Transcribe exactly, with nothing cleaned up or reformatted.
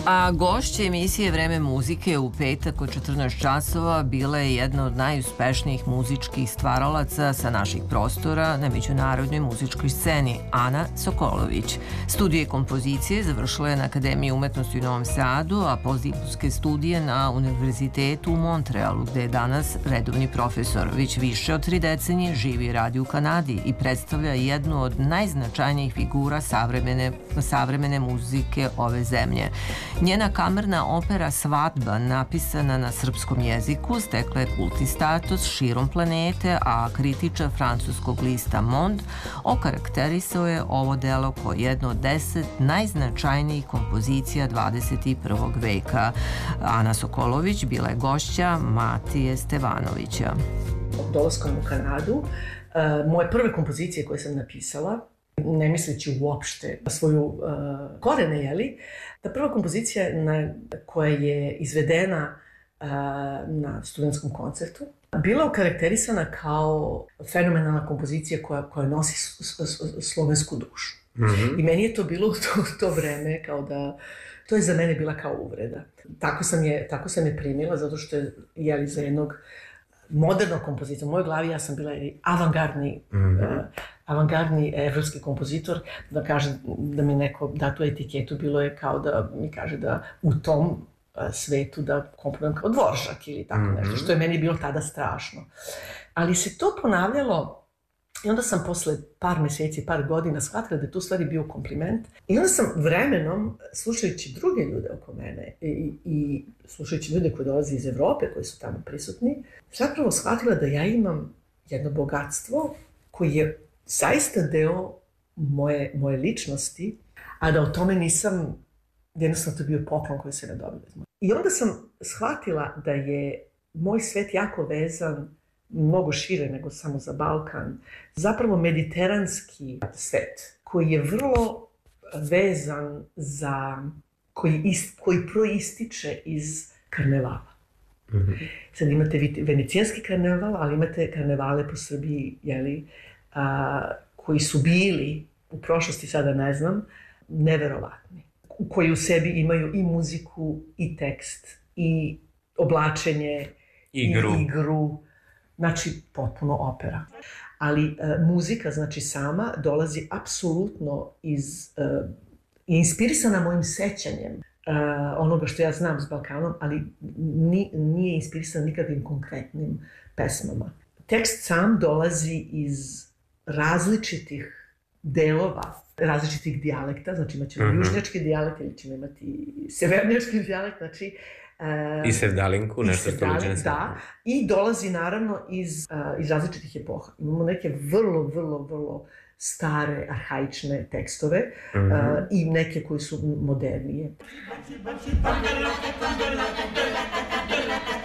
A gošće emisije Vreme muzike u petak od četrnaest časova bila je jedna od najuspešnijih muzičkih stvaralaca sa naših prostora na međunarodnoj muzičkoj sceni, Ana Sokolović. Studije kompozicije završila je na Akademiji umetnosti u Novom Sadu, a postdiplomske studije na Univerzitetu u Montrealu, gde je danas redovni profesor. Već više od tri decenije živi i radi u Kanadi i predstavlja jednu od najznačajnijih figura savremene, savremene muzike ove zemlje. Njena kamerna opera Svadba, napisana na srpskom jeziku, stekla je kultni status širom planete, a kritičar francuskog lista Monde okarakterisao je ovo delo kao jedno od deset najznačajnijih kompozicija dvadeset i prvog veka. Ana Sokolović bila je gošća Matije Stevanovića. Dolaskom u Kanadu, moje prve kompozicije koje sam napisala, ne misleći uopšte svoju uh, korene, jeli, ta prva kompozicija na, koja je izvedena uh, na studentskom koncertu bila okarakterisana kao fenomenalna kompozicija koja, koja nosi slovensku dušu. Mm-hmm. I meni je to bilo u to, to vreme kao da, to je za mene bila kao uvreda. Tako sam je, tako sam je primila, zato što je, jeli, za jednog modernog kompozitora. U mojoj glavi ja sam bila avangardni, mm-hmm. uh, avangardni evropski kompozitor, da kaže, da mi neko da tu etiketu, bilo je kao da mi kaže da u tom uh, svetu da komponujem kao Dvoržak ili tako mm-hmm. nešto, što je meni bilo tada strašno. Ali se to ponavljalo i onda sam posle par meseci, par godina shvatila da je tu stvari bio kompliment. I onda sam vremenom, slušajući druge ljude oko mene i, i slušajući ljude koji dolaze iz Evrope, koji su tamo prisutni, zapravo shvatila da ja imam jedno bogatstvo koji je zaista deo moje, moje ličnosti, a da o tome nisam, jednostavno to bio poklon koji se ne dobila. I onda sam shvatila da je moj svet jako vezan, mnogo šire nego samo za Balkan, zapravo mediteranski svet koji je vrlo vezan za, koji, ist, koji proističe iz karnevala. Mm-hmm. Sad imate venecijanski karneval, ali imate karnevale po Srbiji, jeli, a, koji su bili u prošlosti, sada ne znam, neverovatni. Koji u sebi imaju i muziku, i tekst, i oblačenje, igru. i igru. Znači, potpuno opera. Ali e, muzika, znači sama, dolazi apsolutno iz, e, je inspirisana mojim sećanjem e, onoga što ja znam s Balkanom, ali ni, nije inspirisana nikakvim konkretnim pesmama. Tekst sam dolazi iz različitih delova, različitih dijalekta, znači imat ćemo mm-hmm. južnjački dijalekt ili ćemo imati severnjački dijalekt, znači I sevdalinku, nešto što uđe. Da, i dolazi naravno iz, uh, iz različitih epoha. Imamo neke vrlo, vrlo, vrlo stare, arhaične tekstove mm-hmm. uh, i neke koji su modernije.